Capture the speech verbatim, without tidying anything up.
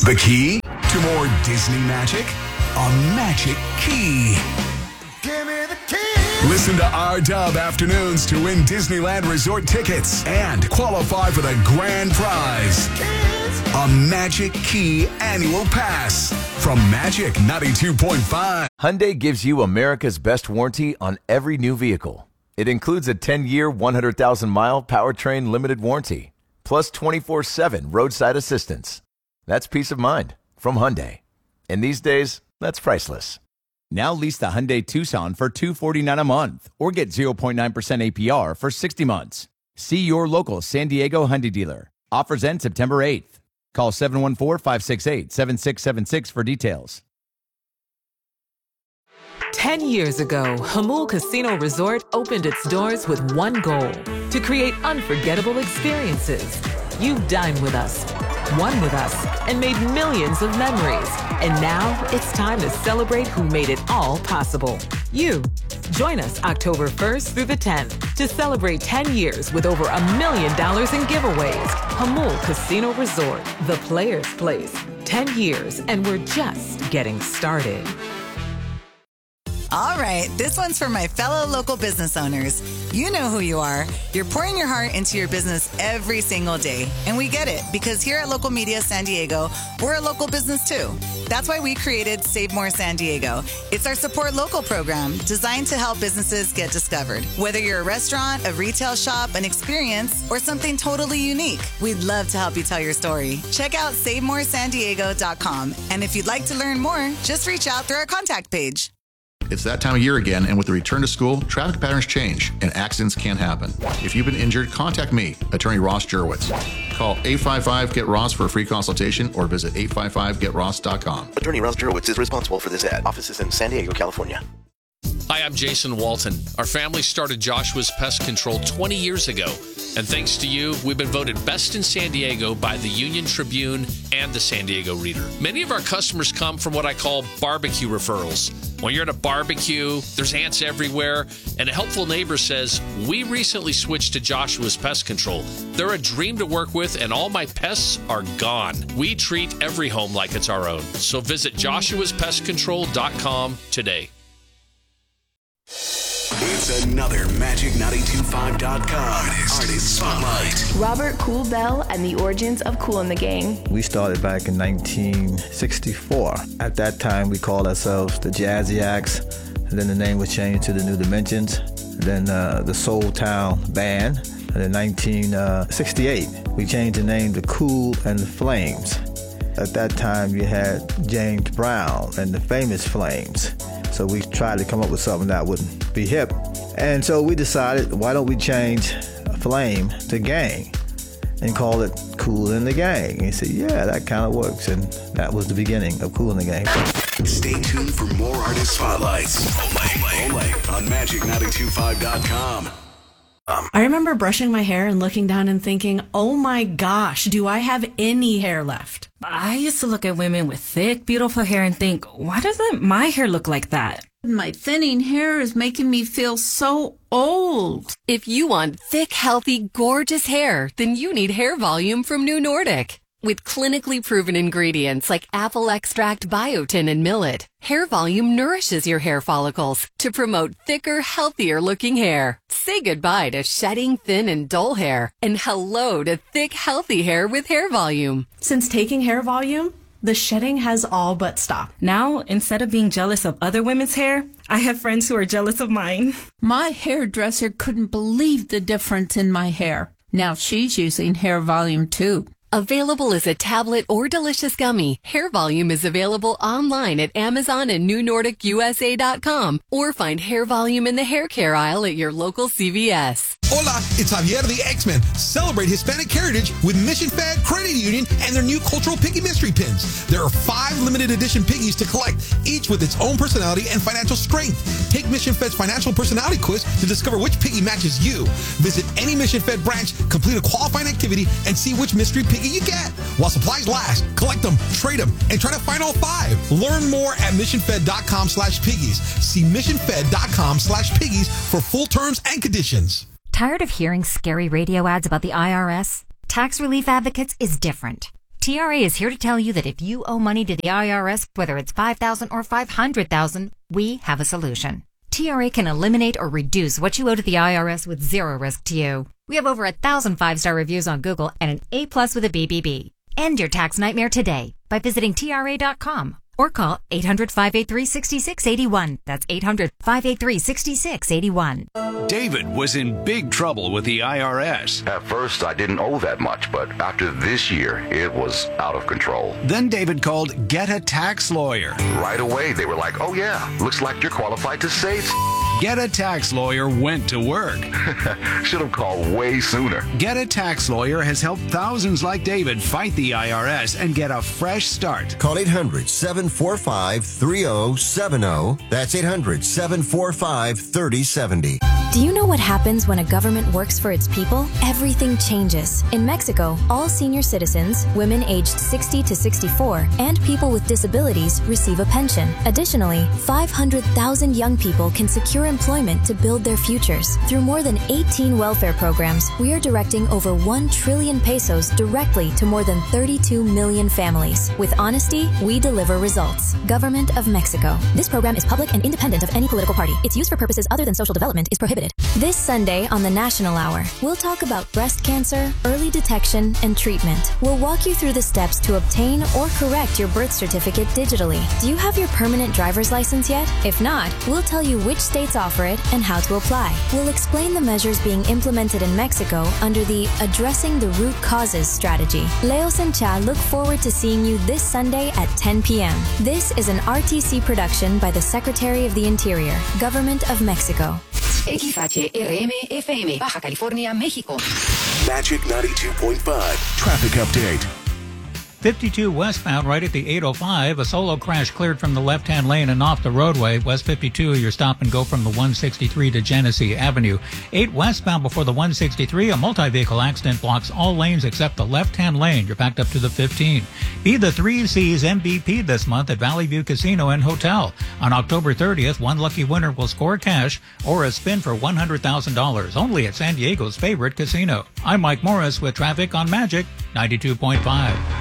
The key to more Disney magic? A magic key. Give me the key. Listen to R-Dub Afternoons to win Disneyland Resort tickets and qualify for the grand prize. A Magic Key Annual Pass from Magic ninety-two point five. Hyundai gives you America's best warranty on every new vehicle. It includes a ten-year, one hundred thousand mile powertrain limited warranty, plus twenty-four seven roadside assistance. That's peace of mind from Hyundai. And these days, that's priceless. Now lease the Hyundai Tucson for two hundred forty-nine dollars a month or get zero point nine percent A P R for sixty months. See your local San Diego Hyundai dealer. Offers end September eighth. Call seven one four, five six eight, seven six seven six for details. Ten years ago, Jamul Casino Resort opened its doors with one goal: to create unforgettable experiences. You've dined with us, won with us, and made millions of memories. And now it's time to celebrate who made it all possible. You. Join us October first through the tenth to celebrate ten years with over a million dollars in giveaways. Jamul Casino Resort, the player's place. ten years, and we're just getting started. All right, this one's for my fellow local business owners. You know who you are. You're pouring your heart into your business every single day. And we get it, because here at Local Media San Diego, we're a local business too. That's why we created Save More San Diego. It's our support local program designed to help businesses get discovered. Whether you're a restaurant, a retail shop, an experience, or something totally unique, we'd love to help you tell your story. Check out save more san diego dot com. And if you'd like to learn more, just reach out through our contact page. It's that time of year again, and with the return to school, traffic patterns change, and accidents can happen. If you've been injured, contact me, Attorney Ross Jurwitz. Call eight five five, get ross for a free consultation or visit eight five five get ross dot com. Attorney Ross Jurwitz is responsible for this ad. Offices in San Diego, California. Hi, I'm Jason Walton. Our family started Joshua's Pest Control twenty years ago. And thanks to you, we've been voted best in San Diego by the Union Tribune and the San Diego Reader. Many of our customers come from what I call barbecue referrals. When you're at a barbecue, there's ants everywhere, and a helpful neighbor says, we recently switched to Joshua's Pest Control. They're a dream to work with, and all my pests are gone. We treat every home like it's our own. So visit joshuas pest control dot com today. It's another Magic ninety-two point five dot com Artist Spotlight. Robert Cool Bell and the origins of Kool and the Gang. We started back in nineteen sixty-four. At that time, we called ourselves the Jazzy Acts. And then the name was changed to the New Dimensions. And then uh, the Soul Town Band. And in nineteen sixty-eight, we changed the name to Kool and the Flames. At that time, you had James Brown and the Famous Flames. So we tried to come up with something that would be hip. And so we decided, why don't we change Flame to Gang and call it Kool and the Gang? And he said, yeah, that kind of works. And that was the beginning of Kool and the Gang. Stay tuned for more Artist Spotlights. Only, only on Magic ninety-two point five dot com. I remember brushing my hair and looking down and thinking, oh my gosh, do I have any hair left? I used to look at women with thick, beautiful hair and think, why doesn't my hair look like that? My thinning hair is making me feel so old. If you want thick, healthy, gorgeous hair, then you need Hair Volume from New Nordic. With clinically proven ingredients like apple extract, biotin, and millet, Hair Volume nourishes your hair follicles to promote thicker, healthier-looking hair. Say goodbye to shedding, thin, and dull hair, and hello to thick, healthy hair with Hair Volume. Since taking Hair Volume, the shedding has all but stopped. Now, instead of being jealous of other women's hair, I have friends who are jealous of mine. My hairdresser couldn't believe the difference in my hair. Now she's using Hair Volume too. Available as a tablet or delicious gummy, Hair Volume is available online at Amazon and new nordic u s a dot com or find Hair Volume in the hair care aisle at your local C V S. Hola, it's Javier the X-Men. Celebrate Hispanic heritage with Mission Fed Credit Union and their new cultural Piggy Mystery Pins. There are five limited edition piggies to collect, each with its own personality and financial strength. Take Mission Fed's financial personality quiz to discover which piggy matches you. Visit any Mission Fed branch, complete a qualifying activity, and see which mystery piggy you get. While supplies last, collect them, trade them, and try to find all five. Learn more at mission fed dot com slash piggies. See mission fed dot com slash piggies for full terms and conditions. Tired of hearing scary radio ads about the I R S? Tax Relief Advocates is different. T R A is here to tell you that if you owe money to the I R S, whether it's five thousand dollars or five hundred thousand dollars, we have a solution. T R A can eliminate or reduce what you owe to the I R S with zero risk to you. We have over a thousand five-star reviews on Google and an A plus with a B B B. End your tax nightmare today by visiting T R A dot com or call eight hundred, five eight three, six six eight one. That's eight hundred, five eight three, six six eight one. David was in big trouble with the I R S. At first, I didn't owe that much, but after this year, it was out of control. Then David called Get a Tax Lawyer. Right away, they were like, oh yeah, looks like you're qualified to save. Get a Tax Lawyer went to work. Should have called way sooner. Get a Tax Lawyer has helped thousands like David fight the I R S and get a fresh start. Call eight hundred, seven four five, three oh seven oh. That's eight hundred, seven four five, three oh seven oh. Do you know what happens when a government works for its people? Everything changes. In Mexico, all senior citizens, women aged sixty to sixty-four, and people with disabilities receive a pension. Additionally, five hundred thousand young people can secure employment to build their futures. Through more than eighteen welfare programs, we are directing over one trillion pesos directly to more than thirty-two million families. With honesty, we deliver results. Government of Mexico. This program is public and independent of any political party. Its use for purposes other than social development is prohibited. This Sunday on the National Hour, we'll talk about breast cancer, early detection, and treatment. We'll walk you through the steps to obtain or correct your birth certificate digitally. Do you have your permanent driver's license yet? If not, we'll tell you which states offer it and how to apply. We'll explain the measures being implemented in Mexico under the Addressing the Root Causes strategy. Leos and Cha look forward to seeing you this Sunday at ten p.m. This is an R T C production by the Secretary of the Interior, Government of Mexico. X H R M F M, Baja California, México. Magic ninety-two point five. Traffic update. fifty-two westbound right at the eight oh five. A solo crash cleared from the left-hand lane and off the roadway. West fifty-two, your stop and go from the one sixty-three to Genesee Avenue. eight westbound before the one sixty-three. A multi-vehicle accident blocks all lanes except the left-hand lane. You're backed up to the fifteen. Be the three C's M V P this month at Valley View Casino and Hotel. On October thirtieth, one lucky winner will score cash or a spin for one hundred thousand dollars. Only at San Diego's favorite casino. I'm Mike Morris with traffic on Magic ninety-two point five.